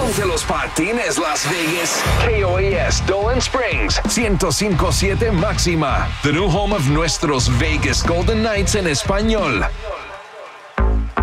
Ponte los patines, Las Vegas. KOAS Dolan Springs, 105.7 máxima. The new home of nuestros Vegas Golden Knights en español.